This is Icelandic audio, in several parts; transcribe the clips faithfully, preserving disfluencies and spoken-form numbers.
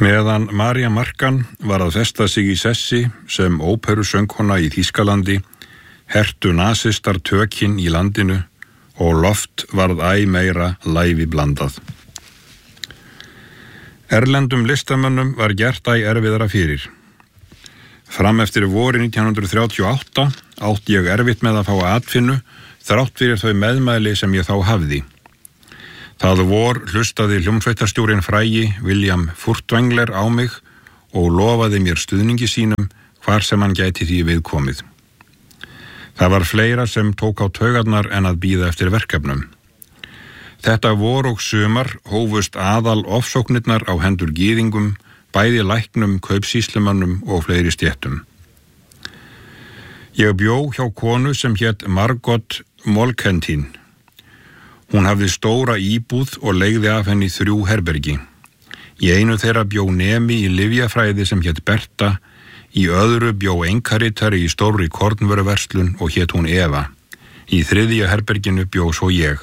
Meðan María Markan var að festa sig í sessi sem óperusöngkona í Þýskalandi, hertu nasistar tökin í landinu og loft varð æ meira lævi blandað. Erlendum listamönnum var gert æ erfiðara fyrir. Fram eftir vori nítján hundruð þrjátíu og átta átti ég erfitt með að fá atvinnu þrátt fyrir þau meðmæli sem ég þá hafði. Það vor hlustaði hljómsveitarstjórinn frægi William Furtwängler á mig og lofaði mér stuðningi sínum hvar sem hann gæti því viðkomið. Það var fleira sem tók á taugarnar en að bíða eftir verkefnum. Þetta vor og sumar hófust aðal ofsóknirnar á hendur gyðingum, bæði læknum, kaupsýslumönnum og fleiri stéttum. Ég bjó hjá konu sem hét Margot Molkentin. Hún hafði stóra íbúð og leigði af henni þrjú herbergi. Í einu þeirra bjó nemi í lyfjafræði sem hét Berta, í öðru bjó einkaritari í stórri kornvöruverslun og hét hún Eva. Í þriðja herberginu bjó svo ég.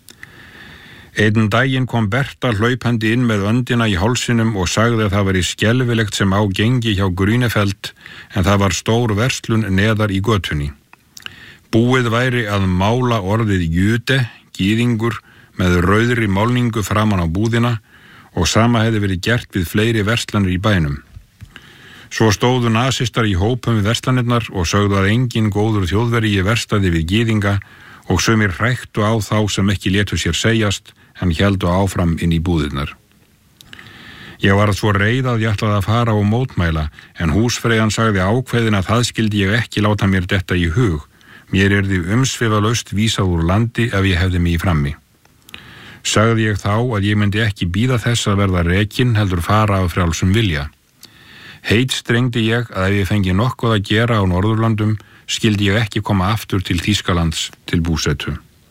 Einn daginn kom Berta hlaupandi inn með öndina í hálsinum og sagði að það væri skelfilegt sem á gengi hjá Grünefeld, en það var stór verslun neðar í götunni. Búið væri að mála orðið Jüde, gyðingur, með rauðri málningu framan á búðina og sama hefði verið gert við fleiri verslanir í bænum. Svo stóðu nasistar í hópum við verslanirnar og sögðu að engin góður þjóðverji verstaði við gyðinga og sumir hræktu á þá sem ekki létu sér segjast en héldu áfram inn í búðirnar. Ég var svo reið að ég ætlaði að fara og mótmæla, en húsfreyjan sagði ákveðin að það skildi ég ekki láta mér detta í hug. Mér yrði umsvifalaust vísað úr landi ef ég hefði mig í frammi. Sagði ég þá að ég myndi ekki bíða þess að verða rekinn heldur fara af frjálsum vilja. Heit strengdi ég að ef ég fengi nokkuð að gera á Norðurlandum skildi ég ekki koma aftur til Þýskalands til búsetu.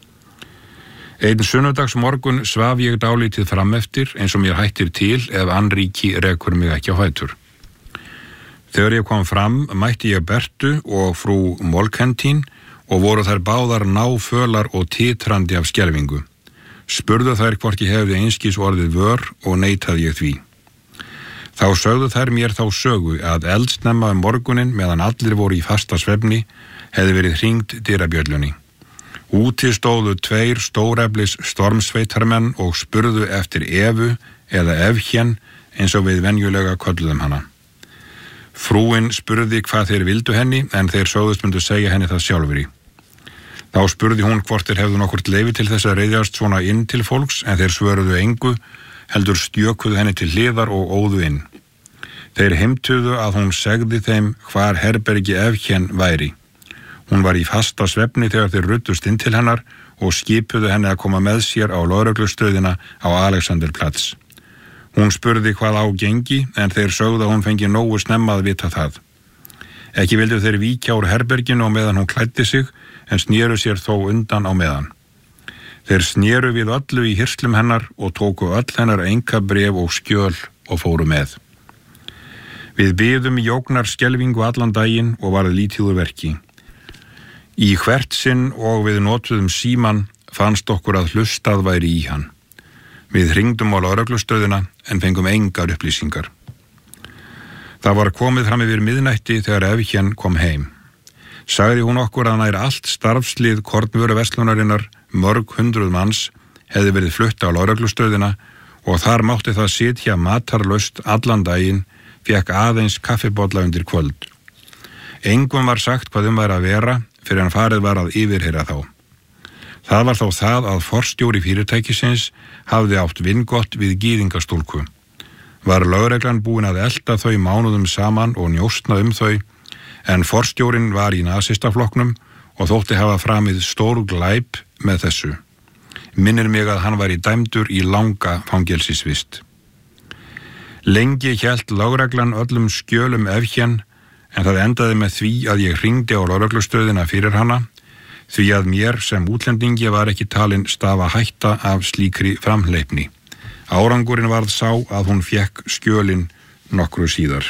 Einn sunnudags morgun svaf ég dálítið frameftir eins og mér hættir til ef annríki rekur mig ekki á fætur. Þegar ég kom fram mætti ég Bertu og frú Molkentin og voru þær báðar náfölar og titrandi af skelfingu. Spurðu þær hvort ég hefði einskis orðið vör og neitaði ég því. Þá sögðu þær mér þá sögu að eldsnemma um morgunin meðan allir voru í fasta svefni hefði verið hringt dyrabjöllunni. Úti stóðu tveir stóreflis stormsveitarmenn og spurðu eftir Evu eða Evhjen eins og við venjulega kölluðum hana. Frúin spurði hvað þeir vildu henni en þeir sögðust myndu segja henni það sjálfur í. Þá spurði hún hvort þeir hefðu nokkurt leyfi til þess að reiðjast svona inn til fólks en þeir svöruðu engu, heldur stjökuðu henni til hliðar og óðu inn. Þeir heimtuðu að hún segði þeim hvar herbergi Evhjen væri. Hún var í fasta svefni þegar þeir ruddust inn til hennar og skipuðu henni að koma með sér á lögreglustöðina á Alexanderplatz. Hún spurði hvað á gengi en þeir sögðu að hún fengi nógu snemma að vita það. Ekki vildu þeir víkja úr herberginu á meðan hún klæddi sig en snéru sér þó undan á meðan. Þeir snéru við öllu í hirslum hennar og tóku öll hennar einkabréf og skjöl og fóru með. Við biðum í jóknar skelfingu allan daginn og varð lítið úr verki. Í hvert sinn og við notuðum síman fannst okkur að hlustað væri í hann. Við hringdum á lögreglustöðina en fengum engar upplýsingar. Það var komið fram yfir miðnætti þegar Evhjen kom heim. Sagði hún okkur að nær allt starfslið kornvöruverslunarinnar, mörg hundruð manns, hefði verið flutt á lögreglustöðina og þar mátti það sitja matarlaust allan daginn, fékk aðeins kaffibolla undir kvöld. Engum var sagt hvað um væri að vera fyrir en farið var að yfirheyra þá. Það var þó það að forstjóri fyrirtækisins hafði átt vingott við gyðingastúlku. Var lögreglan búin að elta þau mánuðum saman og njóstna um þau, en forstjórin var í nasistaflokknum og þótti hafa framið stór glæp með þessu. Minnir mig að hann var í dæmdur í langa fangelsisvist. Lengi hélt lögreglan öllum skjölum Evhjen, en það endaði með því að ég hringdi á lögreglustöðina fyrir hana, því að mér sem útlendingi var ekki talin stafa hætta af slíkri framhleypni. Árangurinn varð sá að hún fékk skjölin nokkru síðar.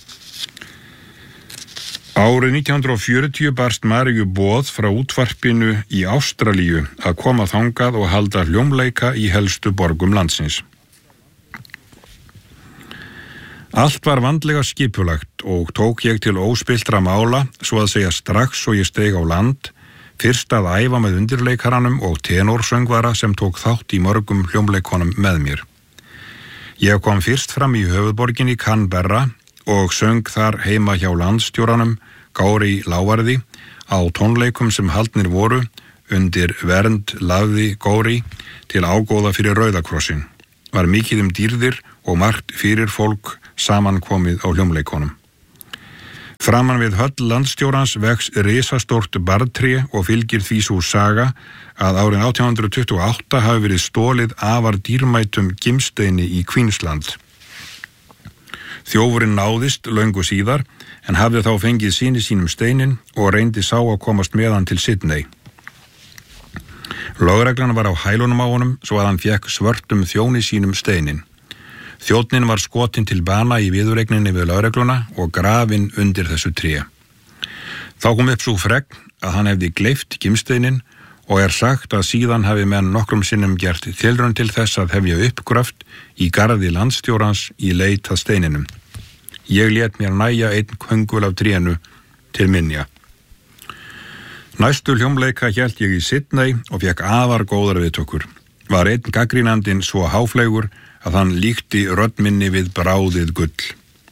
Árið nítján hundruð fjörutíu barst Maríu boð frá útvarpinu í Ástralíu að koma þangað og halda hljómleika í helstu borgum landsins. Allt var vandlega skipulagt og tók ég til óspilltra mála, svo að segja strax og ég steig á land, fyrst að æfa með undirleikaranum og tenorsöngvara sem tók þátt í mörgum hljómleikonum með mér. Ég kom fyrst fram í höfuðborginni Canberra og söng þar heima hjá landstjóranum Gári Lávarði á tónleikum sem haldnir voru undir vernd lagði Gári til ágóða fyrir Rauðakrossin. Var mikið um dýrðir og margt fyrir fólk samankomið á hljómleikonum. Framan við höll landstjórans vex risastórt barrtré og fylgir því sú saga að árið átján hundruð tuttugu og átta hafi verið stolið afar dýrmætum gimsteini í Queensland. Þjófurinn náðist löngu síðar en hafði þá fengið syni sínum steinin og reyndi sá að komast með hann til Sydney. Lögreglan var á hælunum á honum svo að hann fékk svörtum þjóni sínum steinin. Þjónninn var skotinn til bana í viðureigninni við lögregluna og grafinn undir þessu tré. Þá kom upp svo fregn að hann hefði gleypt gimsteinin og er sagt að síðan hafi menn nokkrum sinnum gert tilraun til þess að hefja uppgröft í garði landstjórans í leit að steininum. Ég lét mér næja einn köngul af trénu til minja. Næstu hljómleika hélt ég í Sydney og fékk afar góðar viðtökur. Var einn gaggrínandinn svo háfleygur að hann líkti rödd minni við bráðið gull.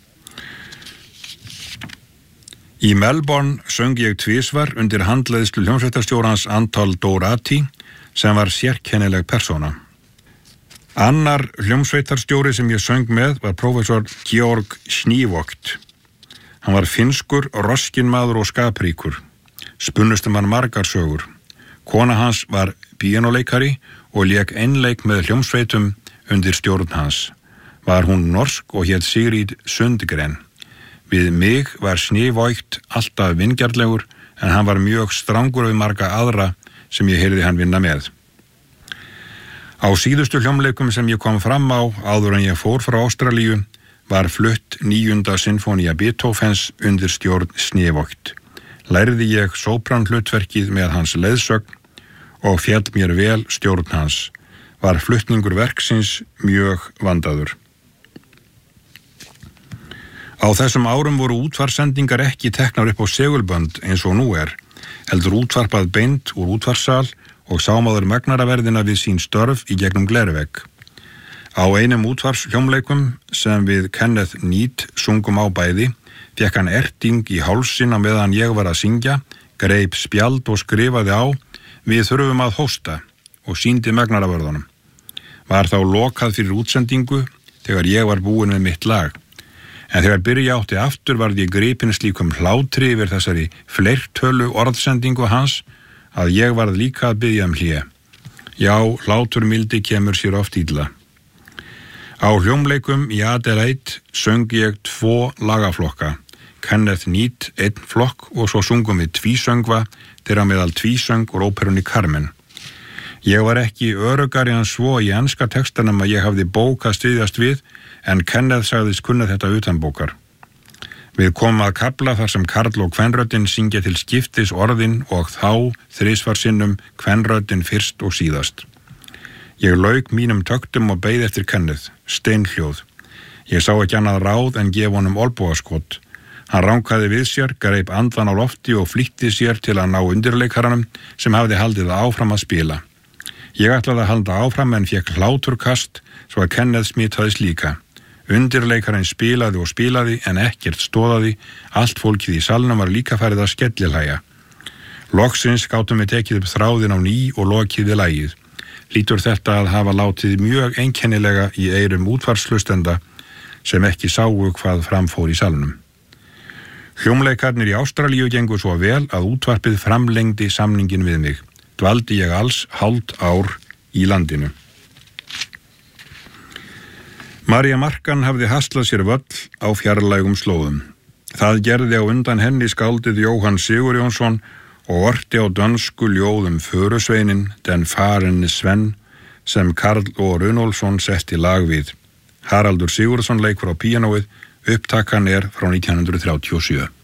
Í Melbourne söng ég tvisvar undir handleiðslu hljómsveitarstjórans Antal Dorati sem var sérkennileg persóna. Annar hljómsveitarstjóri sem ég söng með var prófessor Georg Snívogt. Hann var finskur, roskinmaður og skapríkur. Spunnustum hann margar sögur. Kona hans var píanóleikari og lék einleik með hljómsveitum undir stjórn hans. Var hún norsk og hét Sigrid Sundgren. Við mig var Snívogt alltaf vingjarnlegur en hann var mjög strangur við marga aðra sem ég heyrði hann vinna með. Á síðustu hljómleikum sem ég kom fram á áður en ég fór frá Ástralíu var flutt níunda sinfónía Beethovens undir stjórn Snívogt. Lærði ég sópranhlutverkið með hans leiðsögn og féll mér vel stjórn hans. Var flutningur verksins mjög vandaður. Á þessum árum voru útvarpssendingar ekki teknar upp á segulbönd eins og nú er, heldur útvarpað beint úr útvarpssal og sámaður magnaraverðina við sín störf í gegnum glervegg. Á einum útvarpshljómleikum sem við Kenneth Neat sungum á bæði, fékk hann erting í hálsin á meðan ég var að syngja, greip spjald og skrifaði á "Við þurfum að hósta" og sýndi magnaraverðunum. Var þá lokað fyrir útsendingu þegar ég var búinn með mitt lag. En þegar byrja átti aftur varð ég gripinn slíkum hlátri yfir þessari fleirtölu orðsendingu hans að ég varð líka að biðja um hlé. Já, hlátur mildi kemur sér oft illa. Á hljómleikum í Adelaide söng ég tvo lagaflokka, Kenneth Neat einn flokk og svo sungum við tvísöngva, þeirra meðal tvísöng og óperunni Carmen. Ég var ekki öruggari en svo í enska textanum að ég hafði bók að styðjast við, en Kenneth sagðist kunna þetta utanbókar. Við komum að kafla þar sem karl og kvenröddin syngja til skiptis orðin og þá þrisvar sinnum kvenröddin fyrst og síðast. Ég lauk mínum töktum og beið eftir Kenneth, steinhljóð. Ég sá ekki annað ráð en gef honum olbúaskot. Hann rankaði við sér, greip andan á lofti og flýtti sér til að ná undirleikaranum sem hafði haldið áfram að spila. Ég ætlaði að halda áfram en fékk hláturkast svo að Kenneth smitaðist líka. Undirleikarinn spilaði og spilaði en ekkert stóðaði, allt fólkið í salnum var líka farið að skellihlæja. Loksins gátum við tekið upp þráðin á ný og lokið við lagið. Lítur þetta að hafa látið mjög einkennilega í eyrum útvarpshlustenda sem ekki sáu hvað framfór í salnum. Hljómleikarnir í Ástralíu gengu svo vel að útvarpið framlengdi samningin við mig. Dvaldi ég alls hálft ár í landinu. María Markan hafði haslað sér völl á fjarlægum slóðum. Það gerði á undan henni skáldið Jóhann Sigurjónsson og orti á dönsku ljóðum Förusveinin, den farinn Sven, sem Karl O. Runolfsson setti lag við. Haraldur Sigurðsson leikur á píanóið, upptakan er frá nítján hundruð þrjátíu og sjö.